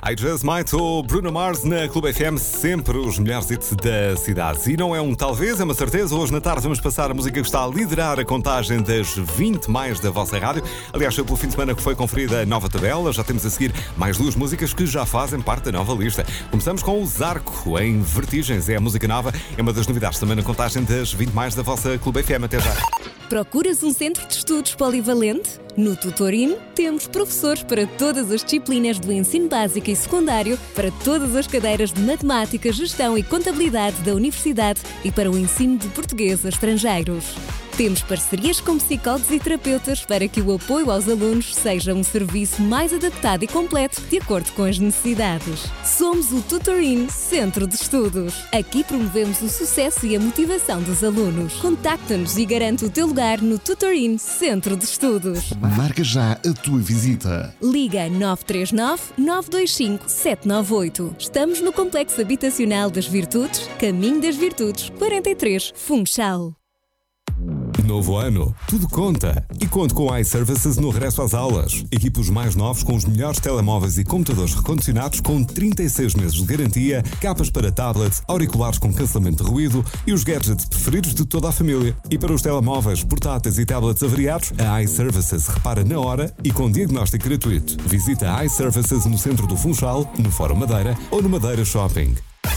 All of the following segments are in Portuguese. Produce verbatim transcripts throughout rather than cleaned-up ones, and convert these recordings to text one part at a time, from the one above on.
I Just Might ou Bruno Mars na Clube F M, sempre os melhores hits da cidade. E não é um talvez, é uma certeza. Hoje na tarde vamos passar a música que está a liderar a contagem das vinte mais da vossa rádio. Aliás, foi pelo fim de semana que foi conferida a nova tabela. Já temos a seguir mais duas músicas que já fazem parte da nova lista. Começamos com o Zarco, em Vertigens. É a música nova, é uma das novidades também na contagem das vinte mais da vossa Clube F M. Até já. Procuras um centro de estudos polivalente? No Tutorin temos professores para todas as disciplinas do ensino básico e secundário, para todas as cadeiras de matemática, gestão e contabilidade da universidade e para o ensino de português a estrangeiros. Temos parcerias com psicólogos e terapeutas para que o apoio aos alunos seja um serviço mais adaptado e completo de acordo com as necessidades. Somos o Tutorin Centro de Estudos. Aqui promovemos o sucesso e a motivação dos alunos. Contacta-nos e garante o teu lugar no Tutorin Centro de Estudos. Marca já a tua visita. Liga nove três nove, nove dois cinco, sete nove oito. Estamos no Complexo Habitacional das Virtudes, Caminho das Virtudes, quarenta e três, Funchal. Novo ano, tudo conta. E conto com a iServices no regresso às aulas. Equipe os mais novos com os melhores telemóveis e computadores recondicionados com trinta e seis meses de garantia, capas para tablets, auriculares com cancelamento de ruído e os gadgets preferidos de toda a família. E para os telemóveis, portáteis e tablets avariados, a iServices repara na hora e com diagnóstico gratuito. Visita a iServices no centro do Funchal, no Fórum Madeira ou no Madeira Shopping.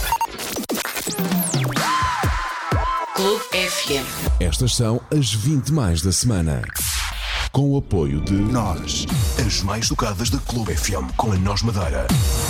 Clube F M. Estas são as vinte mais da semana. Com o apoio de Nós, as mais tocadas da Clube F M com a Nós Madeira.